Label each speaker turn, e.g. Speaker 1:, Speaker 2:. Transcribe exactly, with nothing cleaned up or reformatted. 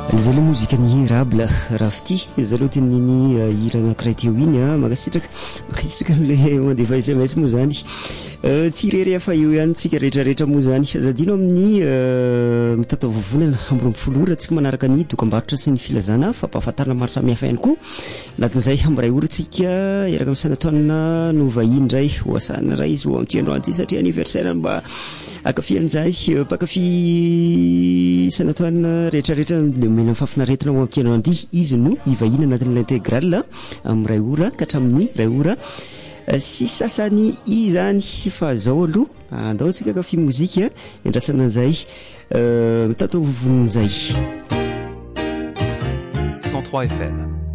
Speaker 1: zay le mozikany irable raha fity izy aloha teniny hira anankiray teo iny a makasitraka makasitraka am'le mandeva S M S moa zany tsy rery fa eo ihany tsika rehetrarehetra moa zany zadino amin'ny mitatao vovonana ambiromfolo ora tsika manaraka ny dokam-barotra sy ny filazana fampahafantarana maro samihafa ihany koa anatin'izay amray ora tsika iraka amin'ny sanataonina no vahiny indray hoasana ray izy ho am'ty androany ty satria anniversaire mba akafian'izay mpakafy sanataonina rehetrarehetra mena fafinaretina ho am'ty androany ty izy no ivahiny anatin'ny intégral am'ray ora ka hatramin'ny ray ora si sasany izany fa zao aloha andao antsika kafy mozika endrasana an'izay mitatao vonin'izay
Speaker 2: cent trois F M